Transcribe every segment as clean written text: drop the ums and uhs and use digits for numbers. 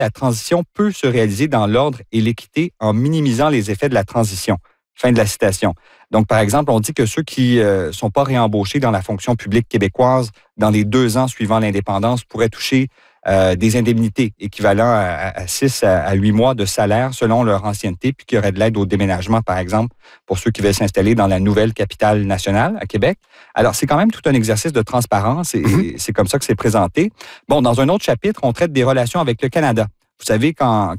la transition peut se réaliser dans l'ordre et l'équité en minimisant les effets de la transition. Fin de la citation. Donc, par exemple, on dit que ceux qui ne sont pas réembauchés dans la fonction publique québécoise dans les 2 ans suivant l'indépendance pourraient toucher des indemnités équivalent à 6 à 8 mois de salaire selon leur ancienneté, puis qu'il y aurait de l'aide au déménagement, par exemple, pour ceux qui veulent s'installer dans la nouvelle capitale nationale à Québec. Alors, c'est quand même tout un exercice de transparence et c'est comme ça que c'est présenté. Bon, dans un autre chapitre, on traite des relations avec le Canada. Vous savez qu'en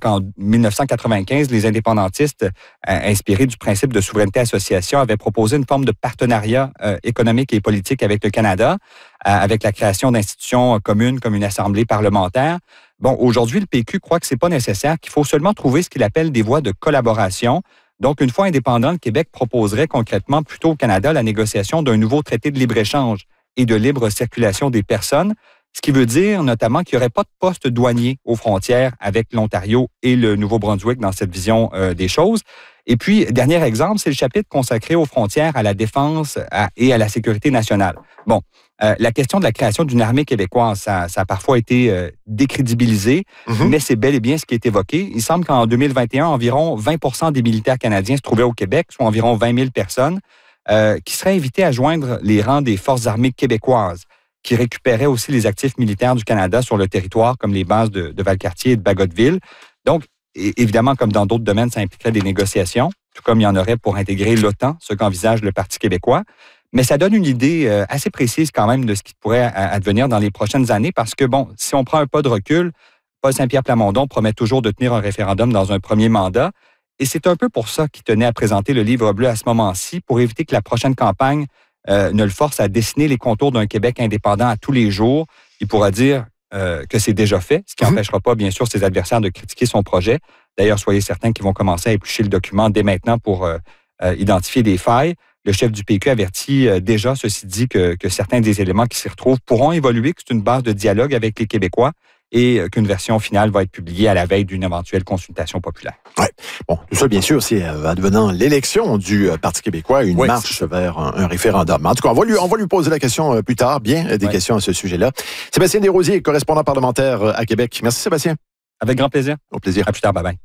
1995, les indépendantistes, inspirés du principe de souveraineté association, avaient proposé une forme de partenariat économique et politique avec le Canada, avec la création d'institutions communes comme une assemblée parlementaire. Bon, aujourd'hui, le PQ croit que c'est pas nécessaire, qu'il faut seulement trouver ce qu'il appelle des voies de collaboration. Donc, une fois indépendant, le Québec proposerait concrètement plutôt au Canada la négociation d'un nouveau traité de libre-échange et de libre circulation des personnes, ce qui veut dire notamment qu'il n'y aurait pas de poste douanier aux frontières avec l'Ontario et le Nouveau-Brunswick dans cette vision des choses. Et puis, dernier exemple, c'est le chapitre consacré aux frontières, à la défense et à la sécurité nationale. Bon, la question de la création d'une armée québécoise, ça a parfois été décrédibilisé, mais c'est bel et bien ce qui est évoqué. Il semble qu'en 2021, environ 20% des militaires canadiens se trouvaient au Québec, soit environ 20 000 personnes, qui seraient invitées à joindre les rangs des forces armées québécoises, qui récupéraient aussi les actifs militaires du Canada sur le territoire, comme les bases de Valcartier et de Bagotville. Donc, évidemment, comme dans d'autres domaines, ça impliquerait des négociations, tout comme il y en aurait pour intégrer l'OTAN, ce qu'envisage le Parti québécois. Mais ça donne une idée assez précise quand même de ce qui pourrait advenir dans les prochaines années, parce que, bon, si on prend un pas de recul, Paul Saint-Pierre Plamondon promet toujours de tenir un référendum dans un premier mandat, et c'est un peu pour ça qu'il tenait à présenter le livre bleu à ce moment-ci, pour éviter que la prochaine campagne ne le force à dessiner les contours d'un Québec indépendant à tous les jours. Il pourra dire que c'est déjà fait, ce qui n'empêchera pas, bien sûr, ses adversaires de critiquer son projet. D'ailleurs, soyez certains qu'ils vont commencer à éplucher le document dès maintenant pour identifier des failles. Le chef du PQ avertit déjà, ceci dit, que certains des éléments qui s'y retrouvent pourront évoluer, que c'est une base de dialogue avec les Québécois et qu'une version finale va être publiée à la veille d'une éventuelle consultation populaire. Oui. Bon, tout ça, bien sûr, c'est advenant l'élection du Parti québécois, une marche vers un référendum. En tout cas, on va lui poser la question plus tard, bien des questions à ce sujet-là. Sébastien Desrosiers, correspondant parlementaire à Québec. Merci, Sébastien. Avec grand plaisir. Au plaisir. À plus tard, bye-bye.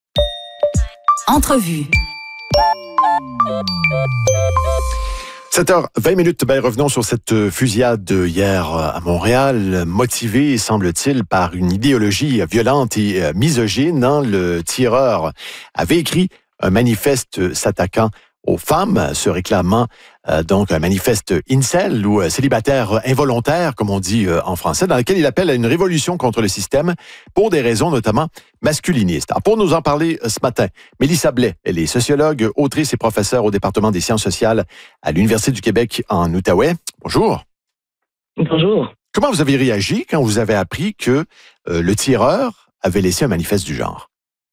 Entrevue. 7h20. Ben, revenons sur cette fusillade hier à Montréal, motivée, semble-t-il, par une idéologie violente et misogyne. Le tireur avait écrit un manifeste s'attaquant aux femmes, se réclamant donc un manifeste incel ou célibataire involontaire, comme on dit en français, dans lequel il appelle à une révolution contre le système pour des raisons notamment masculinistes. Alors, pour nous en parler ce matin, Mélissa Blais, elle est sociologue, autrice et professeure au département des sciences sociales à l'Université du Québec en Outaouais. Bonjour. Bonjour. Comment vous avez réagi quand vous avez appris que le tireur avait laissé un manifeste du genre?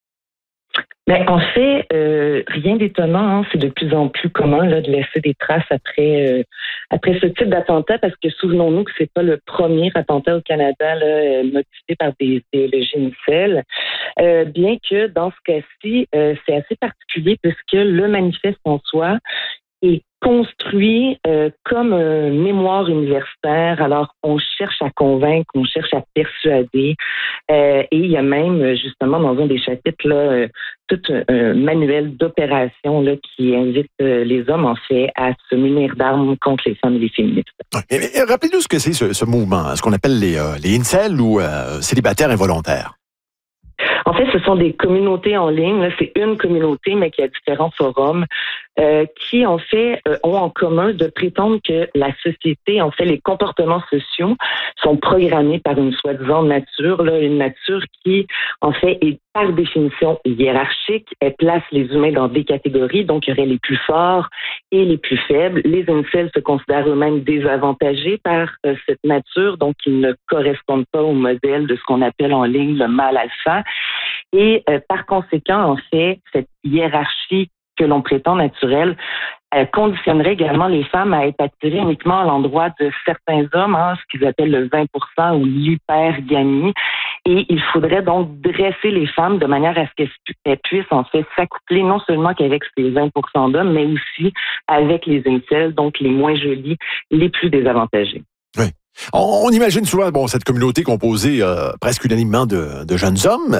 Ben, en fait, rien d'étonnant. C'est de plus en plus commun là, de laisser des traces après ce type d'attentat, parce que souvenons-nous que c'est pas le premier attentat au Canada là, motivé par des idéologies incel. Bien que dans ce cas-ci, c'est assez particulier puisque le manifeste en soi est construit comme un mémoire universitaire. Alors, on cherche à convaincre, on cherche à persuader. Et il y a même, justement, dans un des chapitres, là, tout un manuel d'opération là, qui invite les hommes, en fait, à se munir d'armes contre les femmes et les féministes. Et rappelez-nous ce que c'est ce mouvement, ce qu'on appelle les incels ou célibataires involontaires. En fait, ce sont des communautés en ligne. Là, c'est une communauté, mais qui a différents forums, qui, en fait, ont en commun de prétendre que la société, en fait, les comportements sociaux sont programmés par une soi-disant nature, là, une nature qui, en fait, est par définition hiérarchique. Elle place les humains dans des catégories, donc il y aurait les plus forts et les plus faibles. Les incels se considèrent eux-mêmes désavantagés par cette nature, donc ils ne correspondent pas au modèle de ce qu'on appelle en ligne le mâle alpha. Et par conséquent, en fait, cette hiérarchie que l'on prétend naturelle conditionnerait également les femmes à être attirées uniquement à l'endroit de certains hommes, ce qu'ils appellent le 20% ou l'hypergamie. Et il faudrait donc dresser les femmes de manière à ce qu'elles puissent en fait s'accoupler non seulement qu'avec ces 20% d'hommes, mais aussi avec les incels, donc les moins jolis, les plus désavantagés. Oui. On imagine souvent cette communauté composée presque unanimement de jeunes hommes.